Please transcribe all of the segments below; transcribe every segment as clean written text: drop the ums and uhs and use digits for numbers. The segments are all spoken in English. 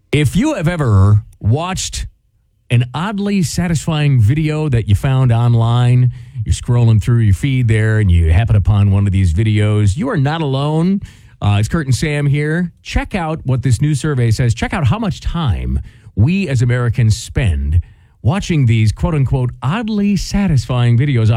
If you have ever watched an oddly satisfying video that you found online, you're scrolling through your feed there and you happen upon one of these videos, you are not alone. It's Kurt and Sam here. Check out what this new survey says. Check out how much time we as Americans spend watching these quote-unquote oddly satisfying videos.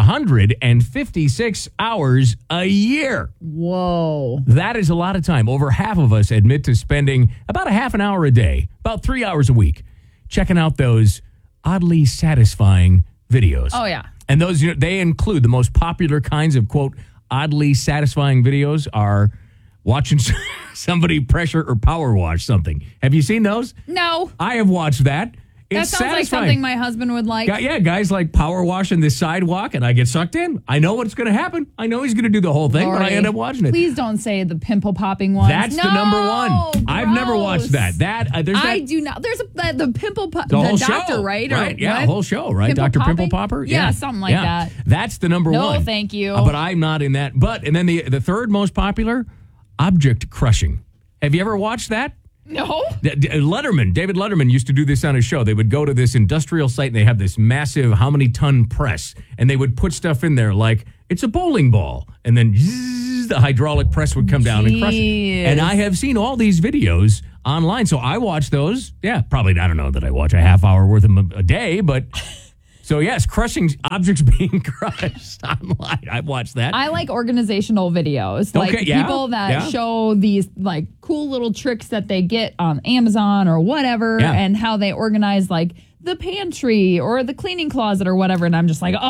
156 hours a year. Whoa. That is a lot of time. Over half of us admit to spending about a half an hour a day, about 3 hours a week, checking out those oddly satisfying videos. Oh, yeah. And those, they include the most popular kinds of, quote, oddly satisfying videos are watching somebody pressure or power wash something. Have you seen those? No. I have watched that. That sounds like something my husband would like. Yeah, guys like power washing the sidewalk, and I get sucked in. I know what's going to happen. I know he's going to do the whole thing, but I end up watching it. Please don't say the pimple popping one. That's the number one. Gross. I've never watched that. I do not. There's the pimple the whole doctor, show, right? Right, yeah, what? a whole show, right? Pimple Dr. popping? Pimple Popper? Yeah, something like that. That's the number one. No, thank you. But I'm not in that. And then the third most popular, object crushing. Have you ever watched that? No. David Letterman used to do this on his show. They would go to this industrial site and they have this massive how many ton press, and they would put stuff in there like it's a bowling ball, and then the hydraulic press would come down and crush it. And I have seen all these videos online, so I watch those. Yeah, probably, I don't know that I watch a half hour worth of them a day, but... So, yes, crushing objects being crushed online. I've watched that. I like organizational videos. Like people that show these like cool little tricks that they get on Amazon or whatever, and how they organize like the pantry or the cleaning closet or whatever. And I'm just like,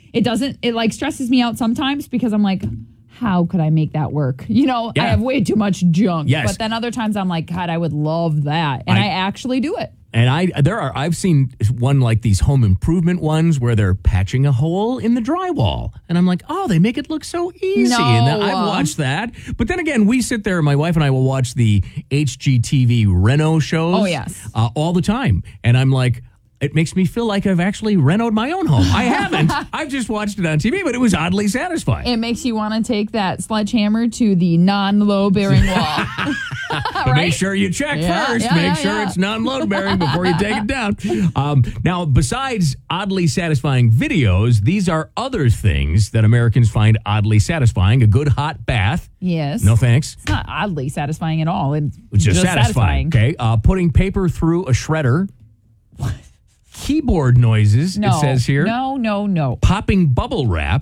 it like stresses me out sometimes because I'm like, how could I make that work? I have way too much junk. Yes. But then other times I'm like, God, I would love that. And I actually do it. And I've seen one like these home improvement ones where they're patching a hole in the drywall. And I'm like, they make it look so easy. No. And I've watched that. But then again, we sit there, my wife and I will watch the HGTV Reno shows. Oh, yes. All the time. And I'm like, it makes me feel like I've actually renoed my own home. I haven't. I've just watched it on TV, but it was oddly satisfying. It makes you want to take that sledgehammer to the non-load bearing wall. Right? Make sure you check first. Make sure it's non-load bearing before you take it down. Now, besides oddly satisfying videos, these are other things that Americans find oddly satisfying. A good hot bath. Yes. No thanks. It's not oddly satifying at all. It's just satisfying. Okay. Putting paper through a shredder. What? Keyboard noises, it says here. No. Popping bubble wrap.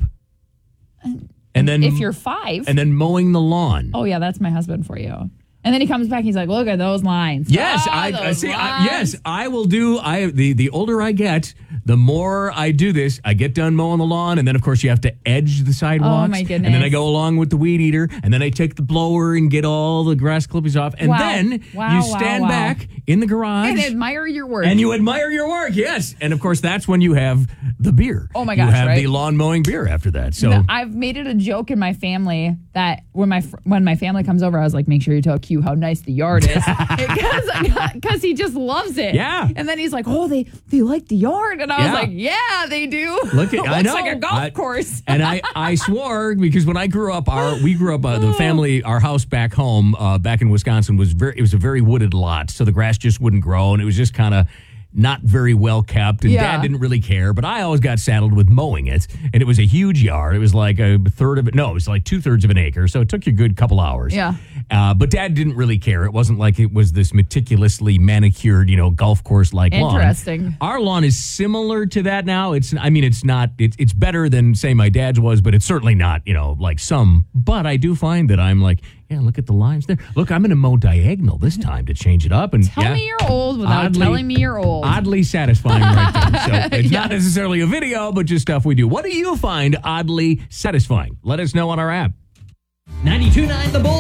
And then if you're 5. And then mowing the lawn. Oh, yeah, that's my husband for you. And then he comes back, he's like, look at those lines. Yes, I see. I will do. The older I get, the more I do this. I get done mowing the lawn, and then of course you have to edge the sidewalks. Oh my goodness! And then I go along with the weed eater, and then I take the blower and get all the grass clippings off, and then you stand back in the garage and admire your work. And you admire your work, yes. And of course that's when you have the beer. Oh my gosh! You have the lawn mowing beer after that. So I've made it a joke in my family that when my family comes over, I was like, make sure you tell Q how nice the yard is, because he just loves it. Yeah. And then he's like, they like the yard, and I was like, yeah, they do. Look at, I know. like a golf course. And I swore, because when I grew up, the family, our house back home, back in Wisconsin was a very wooded lot, so the grass just wouldn't grow, and it was just kind of not very well kept, and Dad didn't really care, but I always got saddled with mowing it, and it was a huge yard. It was like a third of it. No, it was like 2/3 of an acre, so it took you a good couple hours. Yeah. But Dad didn't really care. It wasn't like it was this meticulously manicured, golf course like lawn. Interesting. Our lawn is similar to that now. It's not. It's better than say my dad's was, but it's certainly not. Like some. But I do find that I'm like, yeah, look at the lines there. Look, I'm going to mow diagonal this time to change it up. And tell me you're old without telling me you're old. Oddly satisfying right there. So it's not necessarily a video, but just stuff we do. What do you find oddly satisfying? Let us know on our app. 92.9 The Bull.